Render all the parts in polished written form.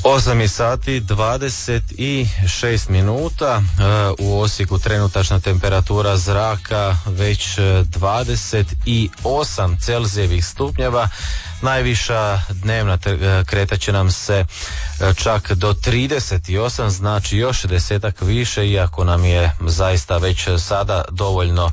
8 sati 26 minuta, u Osijeku trenutačna temperatura zraka već 28 Celzijevih stupnjeva, najviša dnevna kretat će nam se čak do 38, znači još 10 više, iako nam je zaista već sada dovoljno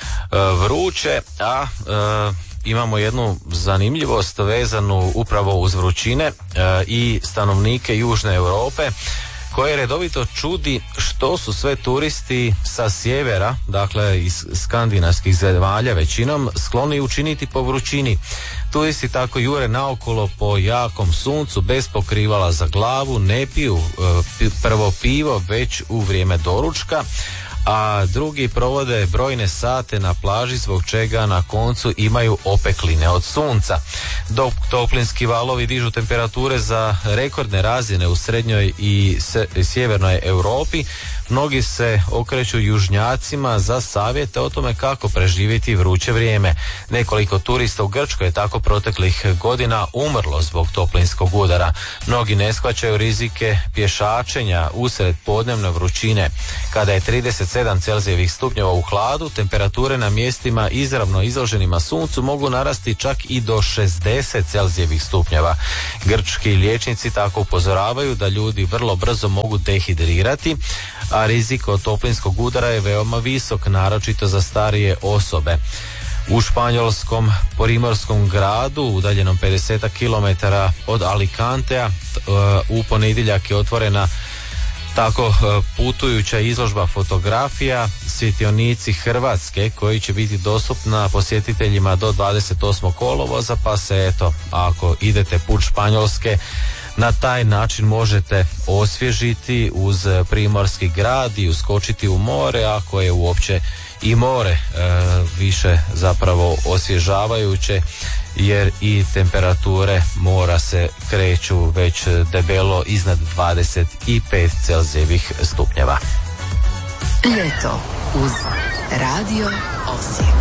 vruće, a imamo jednu zanimljivost vezanu upravo uz vrućine i stanovnike Južne Europe, koje redovito čudi što su sve turisti sa sjevera, dakle iz skandinavskih zemalja većinom, skloni učiniti po vrućini. Turisti tako jure naokolo po jakom suncu bez pokrivala za glavu, ne piju prvo pivo već u vrijeme doručka, a drugi provode brojne sate na plaži, zbog čega na koncu imaju opekline od sunca. Dok toplinski valovi dižu temperature za rekordne razine u srednjoj i sjevernoj Europi, mnogi se okreću južnjacima za savjete o tome kako preživjeti vruće vrijeme. Nekoliko turista u Grčkoj je tako proteklih godina umrlo zbog toplinskog udara. Mnogi ne shvaćaju rizike pješačenja usred podnevne vrućine. Kada je 37 Celzijevih stupnjeva u hladu, temperature na mjestima izravno izloženima suncu mogu narasti čak i do 60 Celzijevih stupnjeva. Grčki liječnici tako upozoravaju da ljudi vrlo brzo mogu dehidrirati, a rizik od toplinskog udara je veoma visok, naročito za starije osobe. U španjolskom primorskom gradu, udaljenom 50 km od Alicantea, u ponedjeljak je otvorena tako putujuća izložba fotografija Svjetionici Hrvatske, koji će biti dostupna posjetiteljima do 28. kolovoza, pa se eto, ako idete put Španjolske, na taj način možete osvježiti uz primorski grad i uskočiti u more, ako je uopće i more više zapravo osvježavajuće, jer i temperature mora se kreću već debelo iznad 25 Celzijevih stupnjeva. Ljeto uz Radio Osijek.